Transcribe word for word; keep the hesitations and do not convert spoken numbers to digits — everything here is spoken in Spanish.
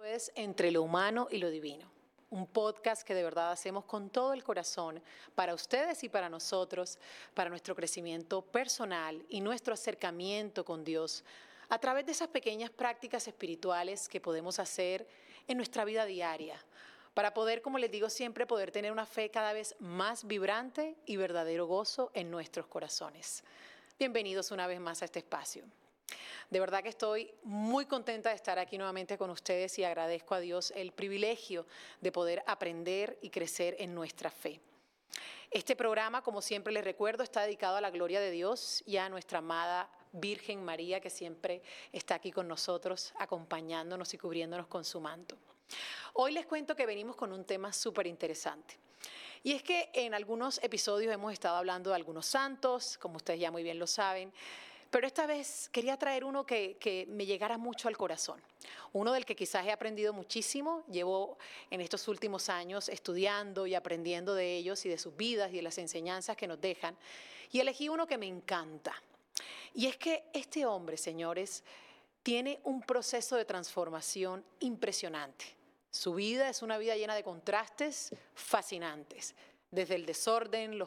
Es Entre lo Humano y lo Divino, un podcast que de verdad hacemos con todo el corazón para ustedes y para nosotros, para nuestro crecimiento personal y nuestro acercamiento con Dios a través de esas pequeñas prácticas espirituales que podemos hacer en nuestra vida diaria, para poder, como les digo siempre, poder tener una fe cada vez más vibrante y verdadero gozo en nuestros corazones. Bienvenidos una vez más a este espacio. De verdad que estoy muy contenta de estar aquí nuevamente con ustedes y agradezco a Dios el privilegio de poder aprender y crecer en nuestra fe. Este programa, como siempre les recuerdo, está dedicado a la gloria de Dios y a nuestra amada Virgen María, que siempre está aquí con nosotros, acompañándonos y cubriéndonos con su manto. Hoy les cuento que venimos con un tema súper interesante. Y es que en algunos episodios hemos estado hablando de algunos santos, como ustedes ya muy bien lo saben, pero esta vez quería traer uno que, que me llegara mucho al corazón, uno del que quizás he aprendido muchísimo. Llevo en estos últimos años estudiando y aprendiendo de ellos y de sus vidas y de las enseñanzas que nos dejan, y elegí uno que me encanta. Y es que este hombre, señores, tiene un proceso de transformación impresionante. Su vida es una vida llena de contrastes fascinantes. Desde el desorden, los